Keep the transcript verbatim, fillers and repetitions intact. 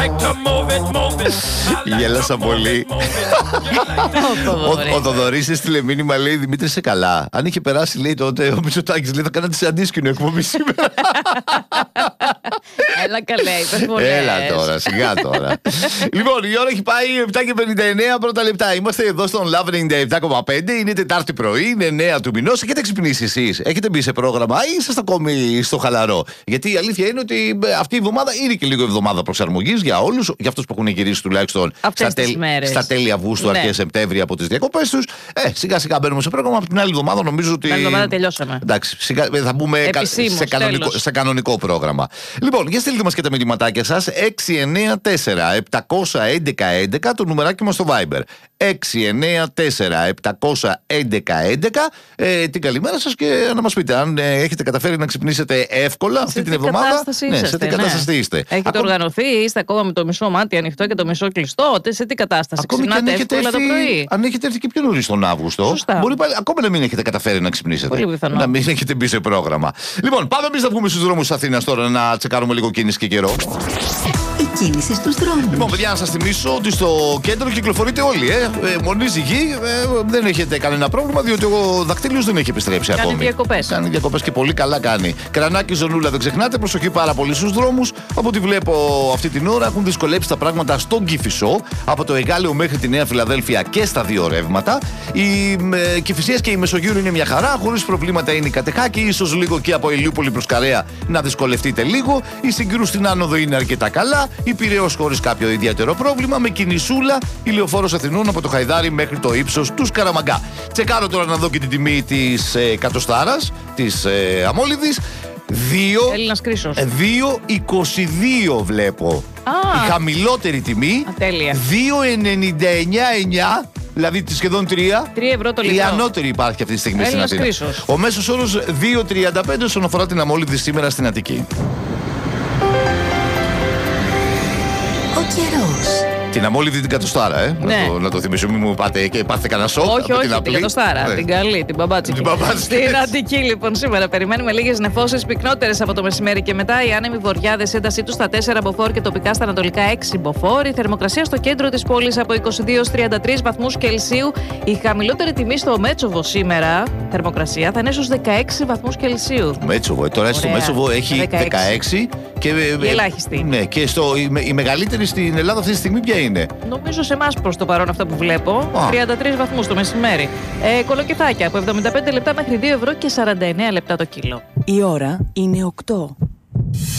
Γέλασα πολύ. Ο Θοδωρής έστειλε μήνυμα, λέει: Δημήτρη, είσαι καλά? Αν είχε περάσει, λέει, τότε ο Μητσοτάκης, λέει, θα κάνατε σε αντίσκηνο εκπομπή σήμερα. Έλα καλέ, είπες πολλές. Έλα τώρα, σιγά τώρα. Λοιπόν, η ώρα έχει πάει επτά και πενήντα εννέα πρώτα λεπτά. Είμαστε εδώ στον Love ενενήντα επτά κόμμα πέντε. Είναι Τετάρτη πρωί, είναι εννέα του μηνός. Έχετε ξυπνήσει εσείς? Έχετε μπει σε πρόγραμμα ή είσαστε ακόμη στο χαλαρό? Γιατί η αλήθεια είναι ότι αυτή η εβδομάδα είναι και λίγο εβδομάδα προσαρμογής για όλους. Για αυτούς που έχουν γυρίσει τουλάχιστον στα, τέλ, στα τέλη Αυγούστου, ναι, αρχές Σεπτέμβρη από τις διακοπές τους. Ε, σιγά σιγά μπαίνουμε σε πρόγραμμα. Από την άλλη εβδομάδα νομίζω ότι. Την άλλη εβδομάδα τελειώσαμε. Εντάξει, σιγά, θα μπούμε επισήμως, σε, κανονικό, σε κανονικό πρόγραμμα. Λοιπόν, για στείλτε μας και τα μηνυματάκια σας. έξι εννέα τέσσερα επτακόσια έντεκα έντεκα το νουμεράκι μας στο Viber. έξι εννέα τέσσερα επτακόσια έντεκα έντεκα. Ε, την καλημέρα σας και να μας πείτε αν ε, έχετε καταφέρει να ξυπνήσετε εύκολα σε αυτή την εβδομάδα. Ναι, είσαστε, σε τι κατάσταση ναι. είστε. Έχετε Ακό... οργανωθεί, είστε ακόμα με το μισό μάτι ανοιχτό και το μισό κλειστό? Σε τι κατάσταση? Ακόμη ξυπνάτε εύκολα έρθει, το πρωί? Αν έχετε έρθει και πιο νωρίς τον Αύγουστο, μπορεί πάλι, ακόμα να μην έχετε καταφέρει να ξυπνήσετε. Πολύ πιθανό. Να μην έχετε μπει σε πρόγραμμα. Λοιπόν, πάμε εμείς να βγούμε στους δρόμους της Αθήνας τώρα να τσεκάρουμε λίγο κίνηση και καιρό. Η κίνηση στους δρόμους. Λοιπόν, παιδιά, να σας θυμίσω ότι στο κέντρο κυκλοφορείτε όλοι. Ε. Ε, μονίζει γη, ε, δεν έχετε κανένα πρόβλημα, διότι ο δακτύλιος δεν έχει επιστρέψει κάνει ακόμη. Διακοπές. Κάνει διακοπές και πολύ καλά κάνει. Κρανάκι, Ζωνούλα, δεν ξεχνάτε. Προσοχή πάρα πολύ στους δρόμους. Από ό,τι βλέπω αυτή την ώρα έχουν δυσκολέψει τα πράγματα στον Κηφισό, από το Εγάλεο μέχρι τη Νέα Φιλαδέλφια και στα δύο ρεύματα. Οι ε, Κηφισίες και η Μεσογείου είναι μια χαρά, χωρίς προβλήματα είναι η Κατεχάκη, ίσως λίγο και από Ηλιούπολη προς Καρέα να δυσκολευτείτε λίγο. Η Συγκρού στην άνοδο είναι αρκετά καλά. Η Πειραιώς χωρίς κάποιο ιδιαίτερο πρόβλημα, με κινησούλα η Λεωφόρος Αθηνών από το Χαϊδάρι μέχρι το ύψος του Σκαραμαγκά. Τσεκάρω τώρα να δω και την τιμή της ε, κατοστάρας, της ε, αμόλυδης. δύο είκοσι δύο βλέπω. Ah. Η χαμηλότερη τιμή δύο ενενήντα εννιά εννιά, δηλαδή σχεδόν τρία. τρία ευρώ το λιτρό. Η ανώτερη υπάρχει αυτή τη στιγμή Έλληνας στην Αθήνα. Κρίσος. Ο μέσος όρος δύο τριάντα πέντε όσον αφορά την αμόλυδη σήμερα στην Αττική. Ο καιρός. Την αμόλυδη την κατοστάρα, ε. Ναι. Να, το, να το θυμίσω, μην μου πάτε και πάτε κανένα σοκ. Όχι, όχι, την, την κατοστάρα. Ναι. Την καλή, την μπαμπάτσικη. Στην Αττική, λοιπόν, σήμερα περιμένουμε λίγες νεφώσεις πυκνότερες από το μεσημέρι και μετά. Οι άνεμοι βορειάδες, έντασή τους στα τέσσερα μποφόρ και τοπικά στα ανατολικά έξι μποφόρ. Η θερμοκρασία στο κέντρο της πόλης από είκοσι δύο έως τριάντα τρεις βαθμούς Κελσίου. Η χαμηλότερη τιμή στο Μέτσοβο σήμερα, θερμοκρασία, θα είναι στους δεκαέξι βαθμούς Κελσίου. Μέτσοβο, τώρα στο Μέτσοβο έχει δεκαέξι. δεκαέξι και, η ελάχιστη. Ναι, και στο, η, η μεγαλύτερη στην Ελλάδα αυτή τη στιγμή ποια είναι? Νομίζω σε εμάς προς το παρόν αυτά που βλέπω. Α. τριάντα τρεις βαθμούς το μεσημέρι. Ε, κολοκυθάκια από εβδομήντα πέντε λεπτά μέχρι δύο ευρώ και σαράντα εννέα λεπτά το κιλό. Η ώρα είναι οκτώ.